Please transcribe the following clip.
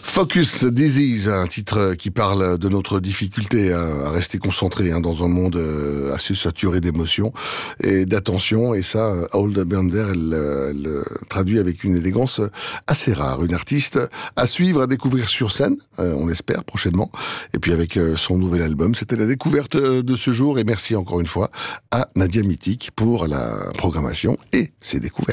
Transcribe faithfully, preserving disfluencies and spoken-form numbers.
Focus Disease, un titre qui parle de notre difficulté à rester concentré hein, dans un monde assez saturé d'émotions et d'attention. Et ça, Old Bender, elle, elle traduit avec une élégance assez rare. Une artiste à suivre, à découvrir sur scène, on l'espère prochainement. Et puis avec son nouvel album, c'était la découverte de ce jour. Et merci encore une fois à Nadia Mitic pour la programmation et ses découvertes.